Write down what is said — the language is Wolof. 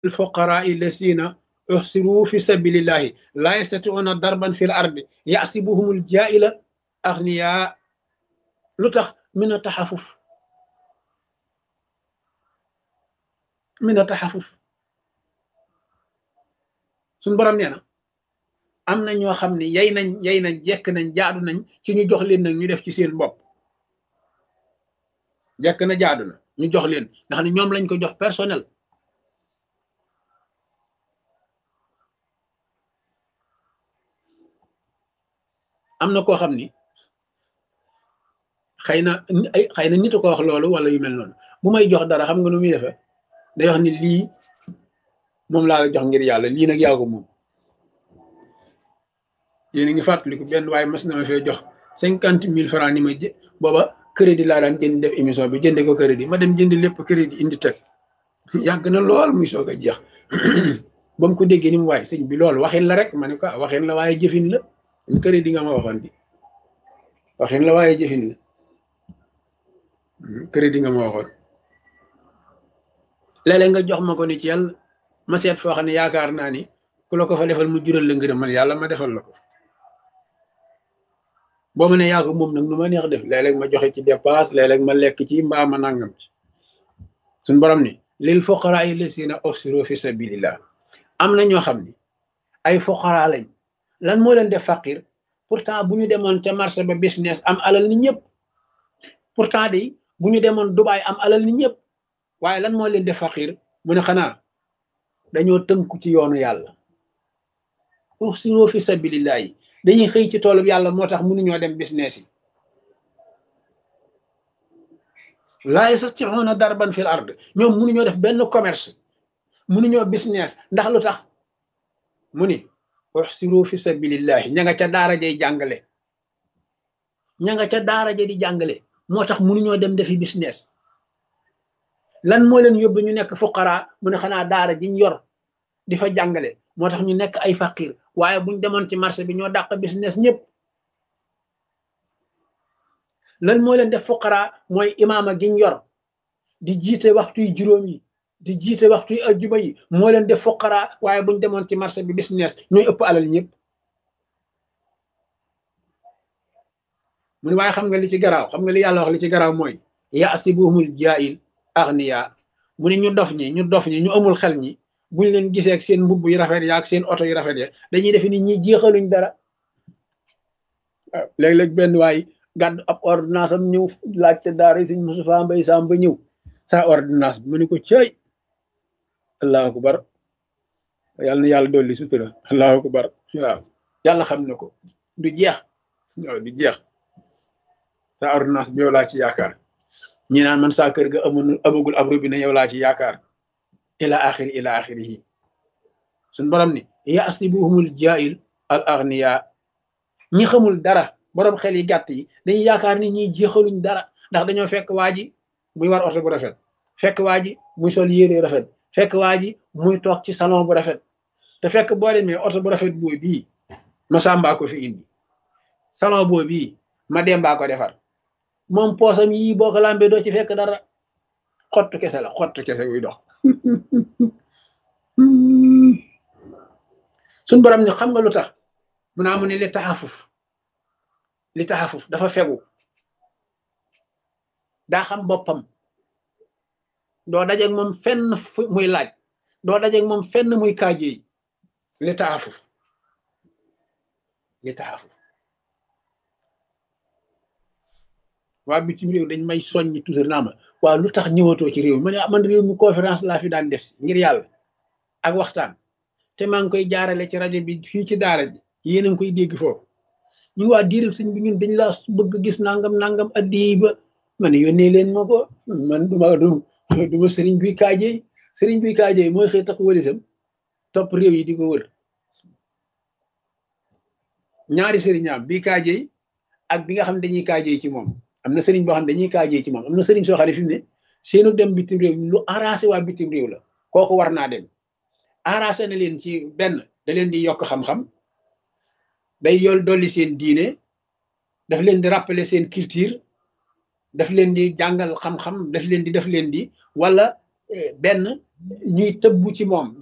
الفقراء الذين احصروا في سبيل الله لا يستطيعون ضربا في الأرض يحسبهم الجاهل أغنياء لتخ من التحفف من التحفف suñ borom nee na am na ñoo xam ne yey nañ jekk nañ jaadu nañ ci ñu jox leen nag ñu def ci seen bopp jekk na jaadu na ñu jox leen nga xam ne ñoom lañ ko jox personnel am na koo xam ni xëy na nit a ko wax loolu wala yu mel noonu bu may jox dara xam nga nu muy defee day wax ni lii moom laa la jox ngir yàlla lii nag yaa ko moom yéen a ngi fàttaliku benn waaye mas na ma fee jox 50 000 francs ni ma booba crédit laa daan jënd def émission bi jënde ko crédit ma dem jënd lépp crédit indi teg yàgg na lool muy soog a jeex ba mu ko déggee ni mu waaye sëñ bi loolu waxin la rek ma ne ko waxin la waaye jëfin la crédit nga ma waxoon bi waxin la waaye jëfin la crédit nga ma waxoon léeg-léeg nga jox ma ko ni ci yàlla ma seet foo xam ne yaakaar naa ni ku la ko fa defal mu jural la ngërëm man yàlla ma defal la ko boo ma ne yaa ko moom nag nu ma neex def léeg-léeg ma joxe ci dépasse léeg-léeg ma lekk ci mbaa ma nangam ci suñ borom ni lil fuqaraa llazina uhsiru fi sabilillah am na ñoo xam ni ay fuqaraa lañ lan moo leen def faqir pourtant bu ñu demoon ca marché ba business am alal ni ñëpp pourtant de bu ñu demoon Dubaay am alal ni ñëpp waaye lan moo leen def faqir mu ne xanaa dañoo tënku ci yoonu yàlla uhsiru fi sabilillah yi dañuy xëy ci toolub yàlla moo tax mënuñoo dem business yi laa yastati'uuna darban fil ard ñoom mënuñoo def benn commerce mënuñoo business ndax lu tax mu ni uhsiru fi sabilillahi ña nga ca daara jay jàngale ña nga ca daara ja di jàngale moo tax mënuñoo dem defi business lan moo leen yóbbu ñu nekk fuqara mu ne xanaa daara jiñ yor di fa jàngale moo tax ñu nekk ay faqir waaye buñ demoon ci marché bi ñoo dàq business ñëpp lan moo leen def fuqara mooy imaama giñ yor di jiite waxtuy juróom yi di jiite waxtuy ajjuma yi moo leen def fuqara waaye buñ demoon ci marché bi business ñooy ëpp alal ñëpp mu ne waaye xam nga li ci garaaw xam nga li yàlla wax li ci garaaw mooy yasibuhumul jaahil aghniya mu ne ñu dof ñi ñu amul xel ñi buñ leen gisee ak seen mbubb yu rafet ya ak seen oto yu rafet ya dañuy defe ni ñi jeexaluñ dara waaw léeg-léeg benn waay gàddu ab ordonnance am ñëw laajte daara yi suñ Moustapha Mbaye Sam ba ñëw sa ordonnance bi mu ne ko cëy allahu akbar yàlla na yàlla dolli sutura allahu akbar waaw yàlla xam na ko du jeex waaw du jeex sa ordonnance bi yow laa ci yaakaar ñi naan man saa kër ga amagul ab robinet yow laa ci yaakaar ila axiri yi suñ borom ni yasibuhumul jaahil al aghniya ñi xamul dara borom xel yi gàtt yi dañuy yaakaar ni ñi jeexaluñ dara ndax dañoo fekk waa ji muy war oto bu rafet fekk waa ji muy sol yére rafet fekk waa ji muy toog ci salon bu rafet te fekk boo demee oto bu rafet boo bii ma sàmbaa ko fi indi salon boo bii ma dembaa ko defar moom poosam yii boo ko lambee doo ci fekk dara xottu kese la xottu kese wuy dox suñ borom ni xam nga lu tax mu naa mu ne li taxafuf dafa fegu daa xam boppam doo dajeeg moom fenn muy laaj doo dajeeg moom fenn muy kaajeey li taxafuf waa bitim réew dañ may soññi toujours naa ma waaw lu tax ñëwatoo ci réew mi man réew mi conférence laa fi daan def si ngir yàlla ak waxtaan te maa ngi koy jaarale ci rajo bi fii ci daara ji yéen a ngi koy dégg foofu ñu waa diiral sëñ bi ñun dañ laa bëgg gis nangam addi ba ma ne yónnee leen ma ko man duma sëriñ buy kaajey mooy xëy takk walisam topp réew yi di ko wër ñaari sëriñaam bii kaajey ak bi nga xam ne dañuy kaajey ci moom am na sëriñ boo xam ne dañuy kaajee ci moom am na sëriñ soo xam ne fi mu ne seenu dem bitim réew lu arrangé waa bitim réew la kooku war naa dem arrangé na leen ci benn da leen di yokk xam-xam day yool dolli seen diine daf leen di rappeler seen culture daf leen di jàngal xam-xam daf leen di wala benn ñuy tëbbu ci moom